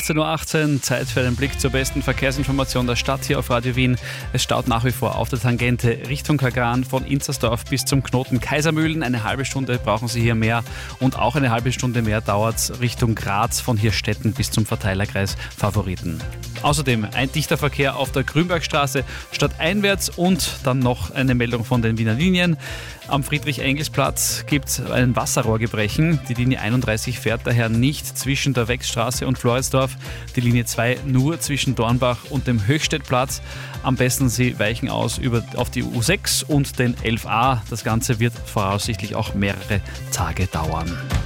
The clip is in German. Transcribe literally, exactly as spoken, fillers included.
achtzehn Uhr achtzehn, Zeit für einen Blick zur besten Verkehrsinformation der Stadt hier auf Radio Wien. Es staut nach wie vor auf der Tangente Richtung Kagran von Inzersdorf bis zum Knoten Kaisermühlen. Eine halbe Stunde brauchen Sie hier mehr und auch eine halbe Stunde mehr dauert es Richtung Graz von Hirstetten bis zum Verteilerkreis Favoriten. Außerdem ein dichter Verkehr auf der Grünbergstraße stadteinwärts und dann noch eine Meldung von den Wiener Linien. Am Friedrich-Engels-Platz gibt es ein Wasserrohrgebrechen. Die Linie einunddreißig fährt daher nicht zwischen der Wechsstraße und Floridsdorf. Die Linie zwei nur zwischen Dornbach und dem Höchstedtplatz. Am besten Sie weichen aus über, auf die U sechs und den elf a. Das Ganze wird voraussichtlich auch mehrere Tage dauern.